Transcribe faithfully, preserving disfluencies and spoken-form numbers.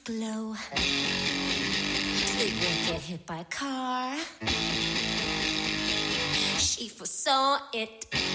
glow. Sleep won't get hit by a car. She foresaw it.